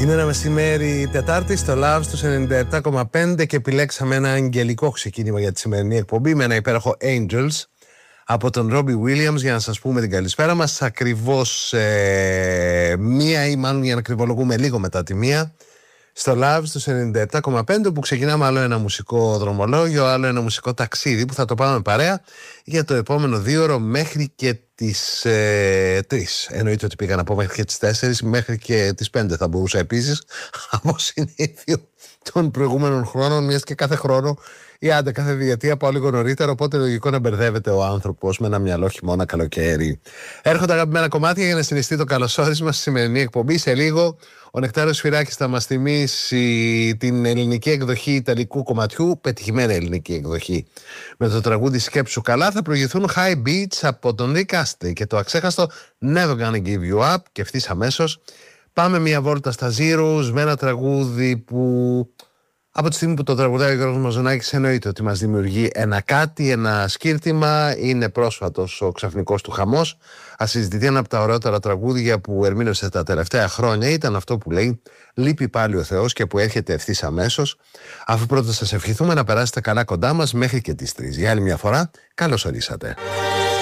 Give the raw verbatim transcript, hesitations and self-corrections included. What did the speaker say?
Είναι ένα μεσημέρι Τετάρτη στο Love στους ενενήντα επτά κόμμα πέντε και επιλέξαμε ένα αγγελικό ξεκίνημα για τη σημερινή εκπομπή με ένα υπέροχο Angels από τον Robbie Williams για να σας πούμε την καλησπέρα μας ακριβώς ε, μία ή μάλλον για να κρυβολογούμε λίγο μετά τη μία στο Love στους ενενήντα επτά κόμμα πέντε που ξεκινάμε άλλο ένα μουσικό δρομολόγιο, άλλο ένα μουσικό ταξίδι που θα το πάμε παρέα για το επόμενο δύο ώρο μέχρι και τις ε, τρεις. Εννοείται ότι πήγα να πω μέχρι και τις τέσσερις, μέχρι και τις πέντε θα μπορούσα επίσης από συνήθειο των προηγούμενων χρόνων, μιας και κάθε χρόνο ή άντε κάθε διετία πάω λίγο νωρίτερα, οπότε λογικό να μπερδεύεται ο άνθρωπος με ένα μυαλό χειμώνα καλοκαίρι. Έρχονται αγαπημένα κομμάτια για να συνιστεί το καλωσόρισμα στη σημερινή εκπομπή. Σε λίγο ο Νεκτάριος Σφυράκης θα μας θυμίσει την ελληνική εκδοχή ιταλικού κομματιού, πετυχημένη ελληνική εκδοχή, με το τραγούδι «Σκέψου καλά». Θα προηγηθούν High Beats από τον Rick Astley και το αξέχαστο Never Gonna Give You Up, και ευθύς αμέσως πάμε μια βόλτα στα Zeros με ένα τραγούδι που από τη στιγμή που το τραγουδάει ο Γιώργος Μαζονάκης εννοείται ότι μας δημιουργεί ένα κάτι, ένα σκύρτημα. Είναι πρόσφατος ο ξαφνικός του χαμός. Ας συζητηθεί ένα από τα ωραιότερα τραγούδια που ερμήνευσε τα τελευταία χρόνια. Ήταν αυτό που λέει «Λείπει πάλι ο Θεός» και που έρχεται ευθύς αμέσως. Αφού πρώτα σας ευχηθούμε να περάσετε καλά κοντά μας μέχρι και τις τρεις. Για άλλη μια φορά, καλώς ορίσατε.